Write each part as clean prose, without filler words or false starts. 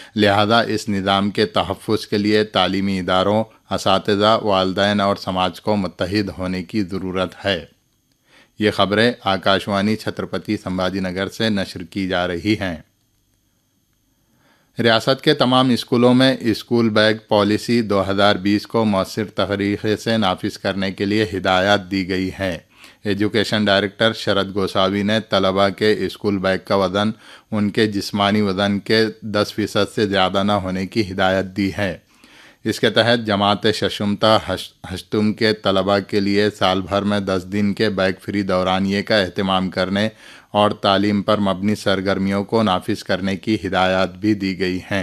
لہذا اس نظام کے تحفظ کے لیے تعلیمی اداروں، اساتذہ، والدین اور سماج کو متحد ہونے کی ضرورت ہے۔ یہ خبریں آکاشوانی چھترپتی سمبھاجی نگر سے نشر کی جا رہی ہیں۔ ریاست کے تمام اسکولوں میں اسکول بیگ پالیسی 2020 کو مؤثر طریقے سے نافذ کرنے کے لیے ہدایات دی گئی ہیں۔ ایجوکیشن ڈائریکٹر شرد گوساوی نے طلباء کے اسکول بیگ کا وزن ان کے جسمانی وزن کے 10% سے زیادہ نہ ہونے کی ہدایت دی ہے۔ اس کے تحت جماعت ششم تا ہشتم کے طلباء کے لیے سال بھر میں 10 دن کے بیگ فری دورانیے کا اہتمام کرنے اور تعلیم پر مبنی سرگرمیوں کو نافذ کرنے کی ہدایات بھی دی گئی ہیں۔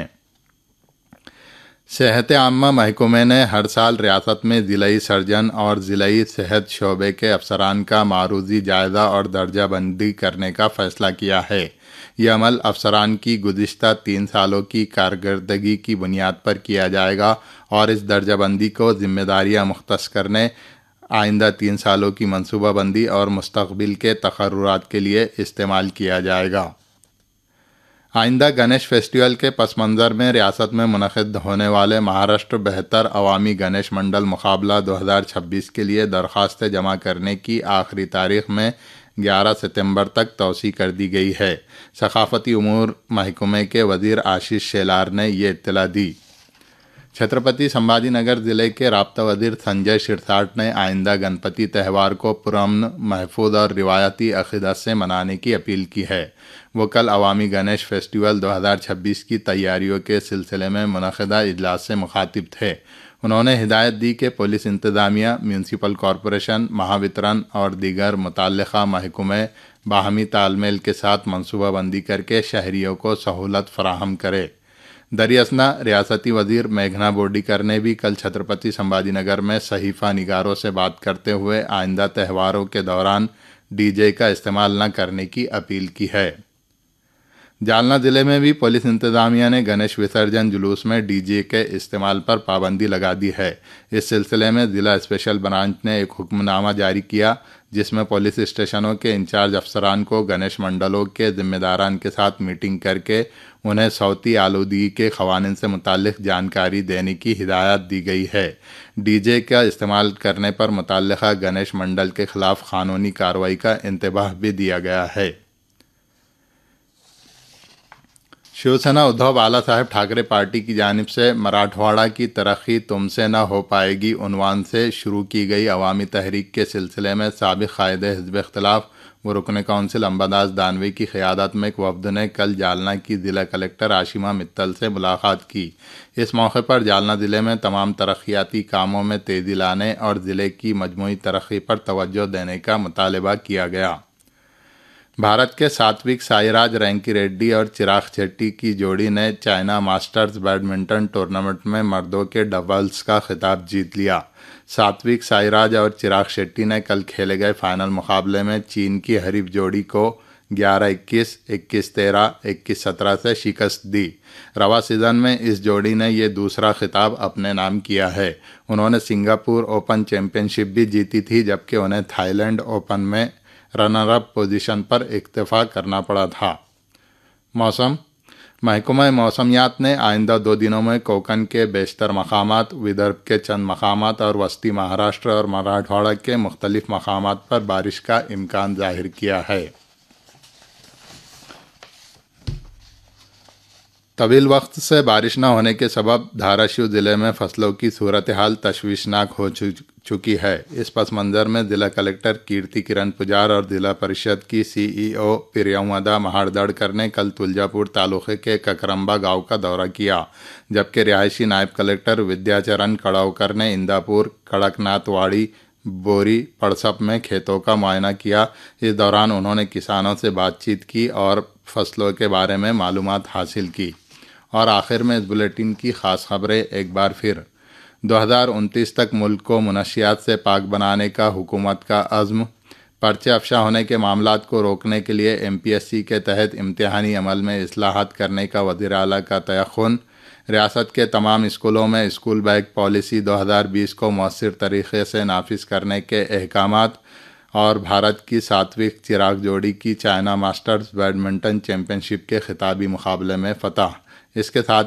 صحت عامہ محکمے نے ہر سال ریاست میں ضلعی سرجن اور ضلعی صحت شعبے کے افسران کا معروضی جائزہ اور درجہ بندی کرنے کا فیصلہ کیا ہے۔ یہ عمل افسران کی گزشتہ 3 سالوں کی کارکردگی کی بنیاد پر کیا جائے گا اور اس درجہ بندی کو ذمہ داریاں مختص کرنے، آئندہ 3 سالوں کی منصوبہ بندی اور مستقبل کے تقررات کے لیے استعمال کیا جائے گا۔ آئندہ گنیش فیسٹیول کے پس منظر میں ریاست میں منعقد ہونے والے مہاراشٹر بہتر عوامی گنیش منڈل مقابلہ 2026 کے لیے درخواستیں جمع کرنے کی آخری تاریخ میں 11 ستمبر تک توسیع کر دی گئی ہے۔ ثقافتی امور محکمے کے وزیر آشیش شیلار نے یہ اطلاع دی۔ چھترپتی سمبھاجی نگر ضلع کے رابطہ وزیر سنجے شرساٹ نے آئندہ گنپتی تہوار کو پرامن، محفوظ اور روایتی عقیدت سے منانے کی اپیل کی ہے۔ وہ کل عوامی گنیش فیسٹیول 2026 کی تیاریوں کے سلسلے میں منعقدہ اجلاس سے مخاطب تھے۔ انہوں نے ہدایت دی کہ پولیس انتظامیہ، میونسپل کارپوریشن، مہاوترن اور دیگر متعلقہ محکمے باہمی تال میل کے ساتھ منصوبہ بندی کر کے شہریوں کو سہولت فراہم کرے۔ دراصل ریاستی وزیر میگھنا بورڈیکر نے بھی کل چھترپتی سمبھاجی نگر میں صحیفہ نگاروں سے بات کرتے ہوئے آئندہ تہواروں کے دوران ڈی جے کا استعمال نہ کرنے کی اپیل کی ہے۔ جالنہ ضلع میں بھی پولیس انتظامیہ نے گنیش وسرجن جلوس میں ڈی جے کے استعمال پر پابندی لگا دی ہے۔ اس سلسلے میں ضلع اسپیشل برانچ نے ایک حکم نامہ جاری کیا، جس میں پولیس اسٹیشنوں کے انچارج افسران کو گنیش منڈلوں کے ذمہ داران کے ساتھ میٹنگ کر کے انہیں صوتی آلودگی کے قوانین سے متعلق جانکاری دینے کی ہدایت دی گئی ہے۔ ڈی جے کا استعمال کرنے پر متعلقہ گنیش منڈل کے خلاف قانونی کارروائی کا انتباہ بھی دیا گیا ہے۔ شیوسینا ادھو بالا صاحب ٹھاکرے پارٹی کی جانب سے مراٹھواڑہ کی ترقی تم سے نہ ہو پائے گی عنوان سے شروع کی گئی عوامی تحریک کے سلسلے میں سابق قائد حزب اختلاف و رکن کونسل امباداس دانوے کی قیادت میں ایک وفد نے کل جالنہ کی ضلع کلکٹر آشیما متل سے ملاقات کی۔ اس موقع پر جالنہ ضلع میں تمام ترقیاتی کاموں میں تیزی لانے اور ضلع کی مجموعی ترقی پر توجہ دینے کا مطالبہ کیا گیا۔ بھارت کے ساتوک سائیراج رینکی ریڈی اور چراغ شیٹی کی جوڑی نے چائنا ماسٹرز بیڈمنٹن ٹورنامنٹ میں مردوں کے ڈبلز کا خطاب جیت لیا۔ ساتوک سائیراج اور چراغ شیٹی نے کل کھیلے گئے فائنل مقابلے میں چین کی حریف جوڑی کو 11-21، 21-13، 21-17 سے شکست دی۔ رواں سیزن میں اس جوڑی نے یہ دوسرا خطاب اپنے نام کیا ہے۔ انہوں نے سنگاپور اوپن چیمپئن شپ بھی جیتی تھی، جبکہ انہیں تھائی لینڈ اوپن میں رنر اپ پوزیشن پر اکتفا کرنا پڑا تھا۔ موسم محکمہ موسمیات نے آئندہ 2 دنوں میں کوکن کے بیشتر مقامات، ودربھ کے چند مقامات اور وسطی مہاراشٹر اور مراٹھواڑہ کے مختلف مقامات پر بارش کا امکان ظاہر کیا ہے۔ طویل وقت سے بارش نہ ہونے کے سبب دھاراشیو ضلع میں فصلوں کی صورتحال تشویشناک ہو چکی ہے۔ اس پس منظر میں ضلع کلکٹر کیرتی کرن پجار اور ضلع پریشد کی سی ای او پریامودا مہاردڑکر نے کل تلجا پور تعلقے کے ککرمبا گاؤں کا دورہ کیا، جبکہ رہائشی نائب کلکٹر ودیا چرن کڑاوکر نے انداپور، کڑک ناتھ واڑی، بوری پڑسپ میں کھیتوں کا معائنہ کیا۔ اس دوران انہوں نے کسانوں سے بات چیت کی اور فصلوں کے بارے میں معلومات حاصل کی۔ اور آخر میں اس بلیٹن کی خاص خبریں ایک بار پھر۔ 2029 تک ملک کو منشیات سے پاک بنانے کا حکومت کا عزم۔ پرچے افشا ہونے کے معاملات کو روکنے کے لیے ایم پی ایس سی کے تحت امتحانی عمل میں اصلاحات کرنے کا وزیر اعلیٰ کا تیقن۔ ریاست کے تمام اسکولوں میں اسکول بیگ پالیسی 2020 کو مؤثر طریقے سے نافذ کرنے کے احکامات، اور بھارت کی ساتوک چراغ جوڑی کی چائنا ماسٹرز بیڈمنٹن چیمپئن شپ کے خطابی مقابلے میں فتح۔ اس کے ساتھ